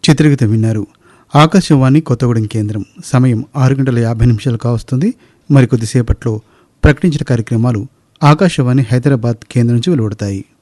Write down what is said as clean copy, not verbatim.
చిత్రగీతం విన్నారు. ఆకాశవాణి కొత్తగూడెం కేంద్రం. సమయం 6:50 కావస్తుంది. మరికొద్దిసేపట్లో ప్రకటించిన కార్యక్రమాలు ఆకాశవాణి హైదరాబాద్ కేంద్రం నుంచి వెలువడతాయి.